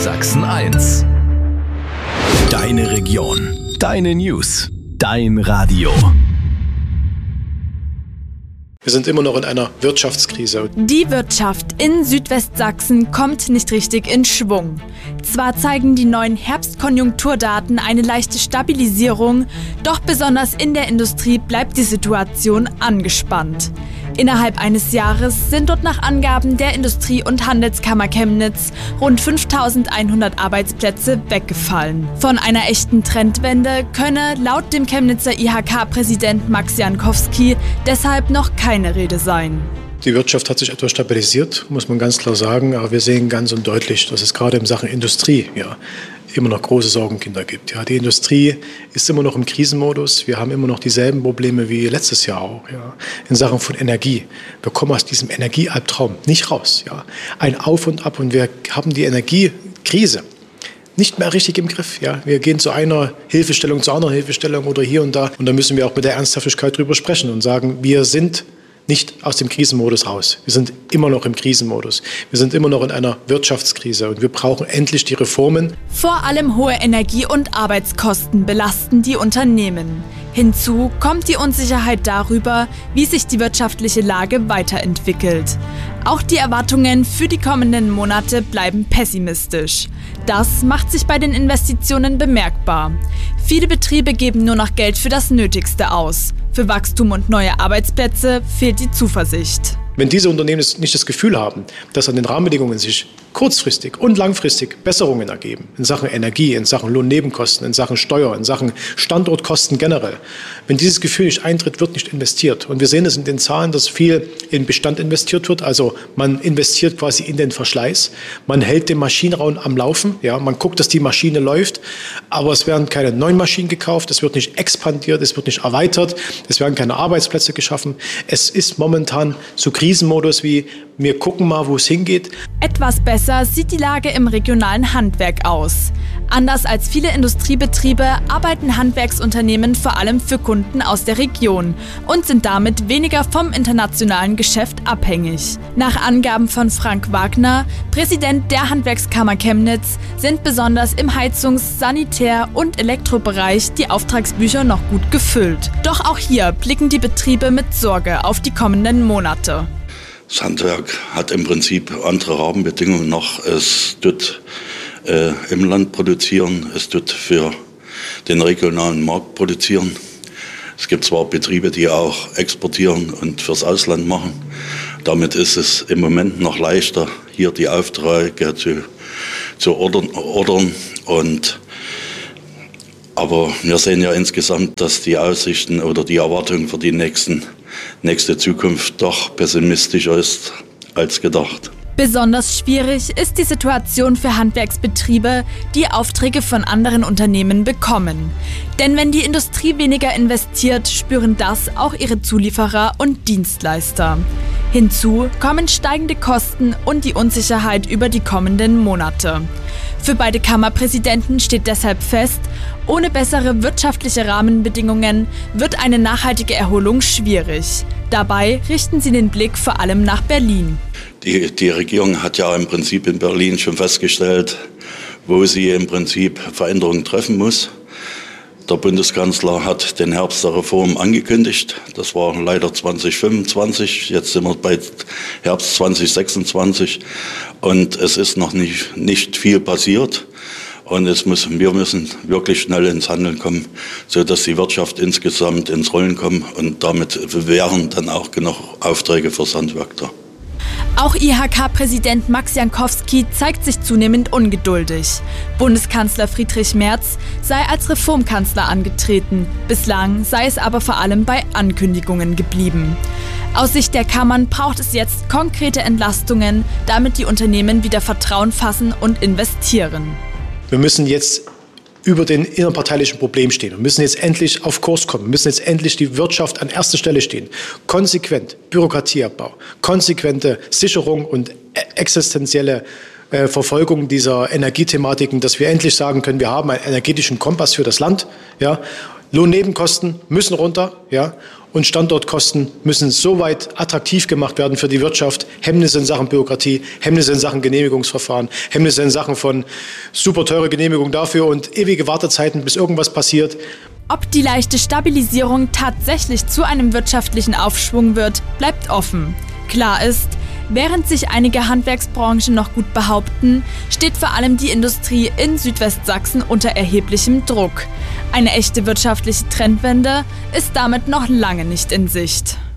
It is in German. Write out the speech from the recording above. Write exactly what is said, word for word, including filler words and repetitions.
Sachsen eins. Deine Region, deine News, dein Radio. Wir sind immer noch in einer Wirtschaftskrise. Die Wirtschaft in Südwestsachsen kommt nicht richtig in Schwung. Zwar zeigen die neuen Herbstkonjunkturdaten eine leichte Stabilisierung, doch besonders in der Industrie bleibt die Situation angespannt. Innerhalb eines Jahres sind dort nach Angaben der Industrie- und Handelskammer Chemnitz rund fünftausendeinhundert Arbeitsplätze weggefallen. Von einer echten Trendwende könne laut dem Chemnitzer I H K-Präsident Max Jankowski deshalb noch keine Rede sein. Die Wirtschaft hat sich etwas stabilisiert, muss man ganz klar sagen, aber wir sehen ganz und deutlich, dass es gerade in Sachen Industrie ja, immer noch große Sorgenkinder gibt. Ja, die Industrie ist immer noch im Krisenmodus. Wir haben immer noch dieselben Probleme wie letztes Jahr auch. Ja, in Sachen von Energie. Wir kommen aus diesem Energiealbtraum nicht raus. Ja, ein Auf und Ab und wir haben die Energiekrise nicht mehr richtig im Griff. Ja, wir gehen zu einer Hilfestellung, zu anderen Hilfestellung oder hier und da. Und da müssen wir auch mit der Ernsthaftigkeit drüber sprechen und sagen, wir sind nicht aus dem Krisenmodus raus. Wir sind immer noch im Krisenmodus. Wir sind immer noch in einer Wirtschaftskrise und wir brauchen endlich die Reformen. Vor allem hohe Energie- und Arbeitskosten belasten die Unternehmen. Hinzu kommt die Unsicherheit darüber, wie sich die wirtschaftliche Lage weiterentwickelt. Auch die Erwartungen für die kommenden Monate bleiben pessimistisch. Das macht sich bei den Investitionen bemerkbar. Viele Betriebe geben nur noch Geld für das Nötigste aus. Für Wachstum und neue Arbeitsplätze fehlt die Zuversicht. Wenn diese Unternehmen nicht das Gefühl haben, dass an den Rahmenbedingungen sich kurzfristig und langfristig Besserungen ergeben, in Sachen Energie, in Sachen Lohnnebenkosten, in Sachen Steuer, in Sachen Standortkosten generell, wenn dieses Gefühl nicht eintritt, wird nicht investiert. Und wir sehen es in den Zahlen, dass viel in Bestand investiert wird, also man investiert quasi in den Verschleiß, man hält den Maschinenraum am Laufen, ja, man guckt, dass die Maschine läuft, aber es werden keine neuen Maschinen gekauft, es wird nicht expandiert, es wird nicht erweitert, es werden keine Arbeitsplätze geschaffen. Es ist momentan so Krisenmodus wie, wir gucken mal, wo es hingeht. Etwas besser sieht die Lage im regionalen Handwerk aus. Anders als viele Industriebetriebe arbeiten Handwerksunternehmen vor allem für Kunden aus der Region und sind damit weniger vom internationalen Geschäft abhängig. Nach Angaben von Frank Wagner, Präsident der Handwerkskammer Chemnitz, sind besonders im Heizungs-, Sanitär- und Elektrobereich die Auftragsbücher noch gut gefüllt. Doch auch hier blicken die Betriebe mit Sorge auf die kommenden Monate. Das Handwerk hat im Prinzip andere Rahmenbedingungen noch. Es tut äh, im Land produzieren, es tut für den regionalen Markt produzieren. Es gibt zwar Betriebe, die auch exportieren und fürs Ausland machen. Damit ist es im Moment noch leichter, hier die Aufträge zu, zu ordern, ordern. Und, aber wir sehen ja insgesamt, dass die Aussichten oder die Erwartungen für die nächsten nächste Zukunft doch pessimistischer ist als gedacht. Besonders schwierig ist die Situation für Handwerksbetriebe, die Aufträge von anderen Unternehmen bekommen. Denn wenn die Industrie weniger investiert, spüren das auch ihre Zulieferer und Dienstleister. Hinzu kommen steigende Kosten und die Unsicherheit über die kommenden Monate. Für beide Kammerpräsidenten steht deshalb fest, ohne bessere wirtschaftliche Rahmenbedingungen wird eine nachhaltige Erholung schwierig. Dabei richten sie den Blick vor allem nach Berlin. Die, die Regierung hat ja im Prinzip in Berlin schon festgestellt, wo sie im Prinzip Veränderungen treffen muss. Der Bundeskanzler hat den Herbst der Reform angekündigt. Das war leider zwanzig fünfundzwanzig. Jetzt sind wir bei Herbst zwanzig sechsundzwanzig. Und es ist noch nicht, nicht viel passiert. Und es muss, wir müssen wirklich schnell ins Handeln kommen, sodass die Wirtschaft insgesamt ins Rollen kommt. Und damit wären dann auch genug Aufträge fürs Handwerk da. Auch I H K-Präsident Max Jankowski zeigt sich zunehmend ungeduldig. Bundeskanzler Friedrich Merz sei als Reformkanzler angetreten. Bislang sei es aber vor allem bei Ankündigungen geblieben. Aus Sicht der Kammern braucht es jetzt konkrete Entlastungen, damit die Unternehmen wieder Vertrauen fassen und investieren. Wir müssen jetzt über den innerparteilichen Problem stehen. Wir müssen jetzt endlich auf Kurs kommen. Wir müssen jetzt endlich die Wirtschaft an erster Stelle stehen. Konsequent Bürokratieabbau, konsequente Sicherung und existenzielle äh, Verfolgung dieser Energiethematiken, dass wir endlich sagen können, wir haben einen energetischen Kompass für das Land. Ja, Lohnnebenkosten müssen runter, ja, und Standortkosten müssen so weit attraktiv gemacht werden für die Wirtschaft. Hemmnisse in Sachen Bürokratie, Hemmnisse in Sachen Genehmigungsverfahren, Hemmnisse in Sachen von super teure Genehmigung dafür und ewige Wartezeiten, bis irgendwas passiert. Ob die leichte Stabilisierung tatsächlich zu einem wirtschaftlichen Aufschwung wird, bleibt offen. Klar ist, während sich einige Handwerksbranchen noch gut behaupten, steht vor allem die Industrie in Südwestsachsen unter erheblichem Druck. Eine echte wirtschaftliche Trendwende ist damit noch lange nicht in Sicht.